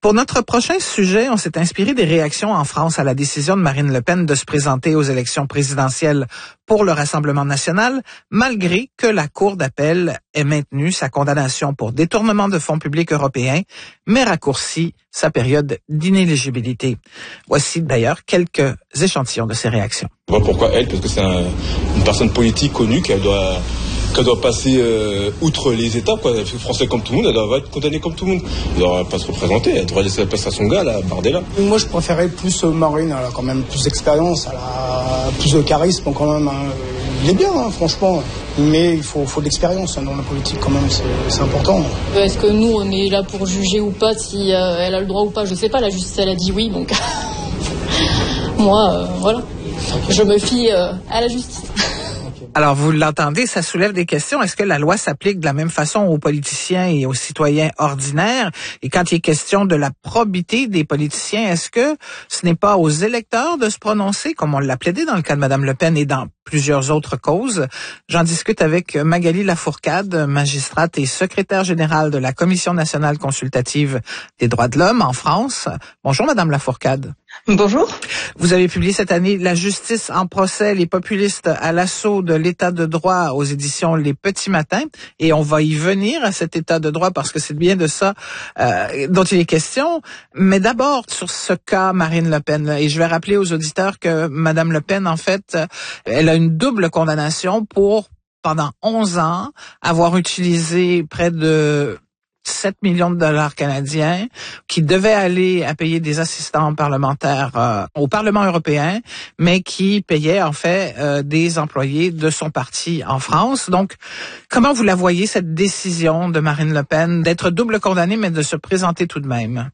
Pour notre prochain sujet, on s'est inspiré des réactions en France à la décision de Marine Le Pen de se présenter aux élections présidentielles pour le Rassemblement national, malgré que la Cour d'appel ait maintenu sa condamnation pour détournement de fonds publics européens, mais raccourci sa période d'inéligibilité. Voici d'ailleurs quelques échantillons de ces réactions. Je vois pourquoi elle, parce que c'est une personne politique connue qu'elle doit passer outre les étapes, quoi. Français comme tout le monde, elle doit être condamnée comme tout le monde. Elle ne doit pas se représenter, elle devrait laisser la place à son gars, là, Bardella. Moi, je préférais plus Marine, elle a quand même plus d'expérience, elle a plus de charisme quand même. Il est bien, franchement, mais il faut de l'expérience dans la politique quand même, c'est important. Est-ce que nous, on est là pour juger ou pas si elle a le droit ou pas? Je sais pas, la justice, elle a dit oui, donc moi, voilà, je me fie à la justice. Alors, vous l'entendez, ça soulève des questions. Est-ce que la loi s'applique de la même façon aux politiciens et aux citoyens ordinaires? Et quand il est question de la probité des politiciens, est-ce que ce n'est pas aux électeurs de se prononcer, comme on l'a plaidé dans le cas de Mme Le Pen et dans plusieurs autres causes? J'en discute avec Magali Lafourcade, magistrate et secrétaire générale de la Commission nationale consultative des droits de l'homme en France. Bonjour, Madame Lafourcade. Bonjour. Vous avez publié cette année La justice en procès, les populistes à l'assaut de l'état de droit aux éditions Les Petits Matins. Et on va y venir à cet état de droit parce que c'est bien de ça dont il est question. Mais d'abord, sur ce cas Marine Le Pen, et je vais rappeler aux auditeurs que Madame Le Pen, en fait, elle a une double condamnation pour, pendant 11 ans, avoir utilisé près de 7 millions de dollars canadiens qui devaient aller à payer des assistants parlementaires au Parlement européen, mais qui payaient en fait des employés de son parti en France. Donc, comment vous la voyez, cette décision de Marine Le Pen d'être double condamnée, mais de se présenter tout de même?